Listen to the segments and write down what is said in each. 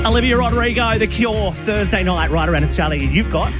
Olivia Rodrigo, The Cure, Thursday night right around Australia. You've got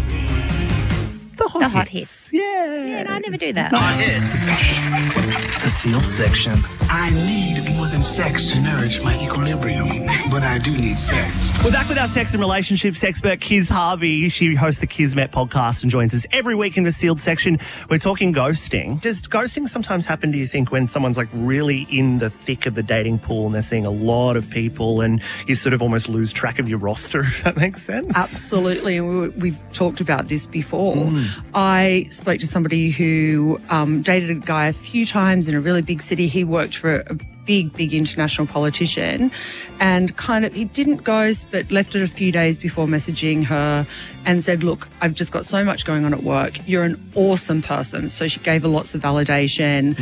The hot hits. Yeah. Yeah, and I never do that. Hot hits. The sealed section. I need more than sex to nourish my equilibrium, but I do need sex. We're back with our sex and relationships expert, Kiz Harvey. She hosts the Kismet podcast and joins us every week in the sealed section. We're talking ghosting. Does ghosting sometimes happen, do you think, when someone's like really in the thick of the dating pool and they're seeing a lot of people and you sort of almost lose track of your roster, if that makes sense? Absolutely. And we've talked about this before. I spoke to somebody who dated a guy a few times in a really big city. He worked for a big international politician and he didn't ghost, but left it a few days before messaging her and said, look, I've just got so much going on at work. You're an awesome person. So she gave her lots of validation,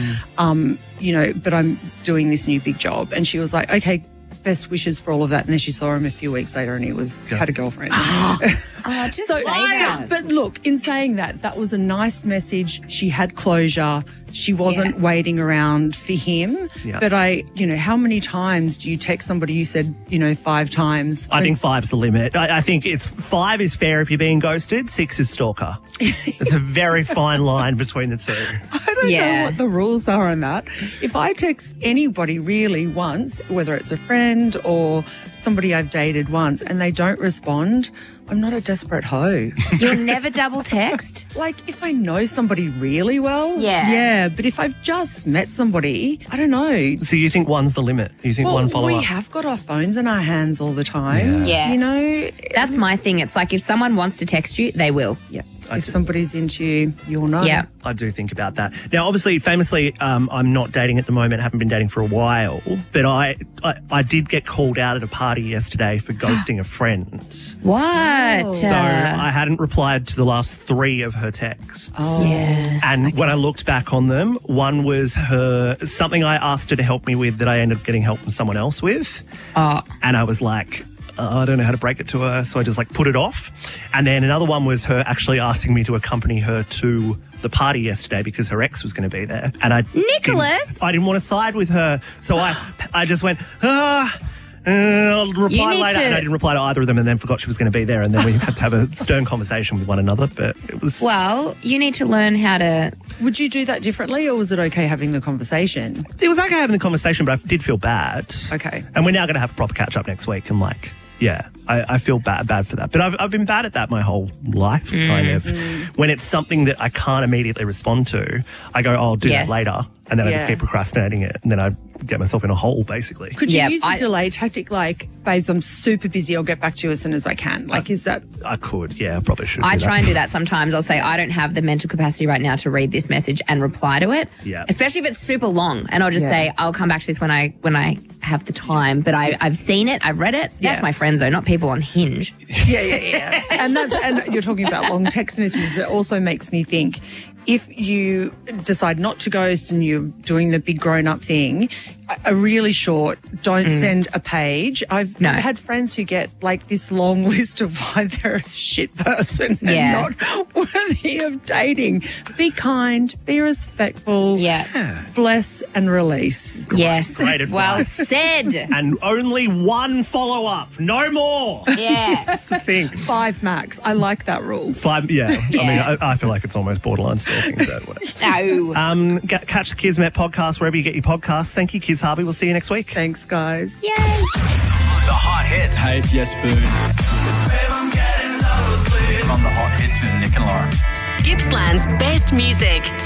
but I'm doing this new big job. And she was like, okay, best wishes for all of that. And then she saw him a few weeks later and he had a girlfriend. Just say that. But look, in saying that, that was a nice message. She had closure. She wasn't waiting around for him. Yeah. But how many times do you text somebody you said, 5 times? I think 5's the limit. I think 5 is fair if you're being ghosted. 6 is stalker. It's a very fine line between the two. I don't know what the rules are on that. If I text anybody really once, whether it's a friend or somebody I've dated once, and they don't respond, I'm not a desperate hoe. You'll never double text? Like, if I know somebody really well, Yeah. but if I've just met somebody, I don't know. So you think 1's the limit? You think 1 follow-up? We have got our phones in our hands all the time. Yeah. That's my thing. It's like if someone wants to text you, they will. Yeah. If somebody's into you, you'll know. Yeah. I do think about that. Now, obviously, famously, I'm not dating at the moment, haven't been dating for a while, but I did get called out at a party yesterday for ghosting a friend. What? So I hadn't replied to the last 3 of her texts. Oh. Yeah. And when I looked back on them, one was something I asked her to help me with that I ended up getting help from someone else with. And I was like, I don't know how to break it to her, so I just put it off. And then another one was her actually asking me to accompany her to the party yesterday because her ex was going to be there. And Nicholas! I didn't want to side with her, so I just went, I'll reply later. And I didn't reply to either of them and then forgot she was going to be there. And then we had to have a stern conversation with one another. But it was... Well, you need to learn how to... Would you do that differently or was it okay having the conversation? It was okay having the conversation, but I did feel bad. Okay. And we're now going to have a proper catch-up next week and I feel bad for that. But I've been bad at that my whole life, kind of. When it's something that I can't immediately respond to, I go, I'll do that later. And then I just keep procrastinating it. And then I get myself in a hole, basically. Could you use the delay tactic like, babes, I'm super busy, I'll get back to you as soon as I can? Is that... I could, I probably should. I try and do that sometimes. I'll say, I don't have the mental capacity right now to read this message and reply to it. Yeah. Especially if it's super long. And I'll just say, I'll come back to this when I have the time. But I've seen it, I've read it. That's my friend zone, not people on Hinge. Yeah. and you're talking about long text messages. That also makes me think, if you decide not to ghost and you're doing the big grown-up thing, a really short, don't send a page. I've had friends who get this long list of why they're a shit person and not worthy of dating. Be kind, be respectful, bless and release. Yes. Great advice. Well said. And only 1 follow-up, no more. Yes. That's the thing. 5 max. I like that rule. 5, I mean, I feel like it's almost borderline stalking. No. Catch the Kismet podcast wherever you get your podcasts. Thank you, Kiz Harvey. We'll see you next week. Thanks, guys. Yay. The hot hits. Hey, it's Yes Boone. On the hot hits with Nick and Lauren. Gippsland's best music.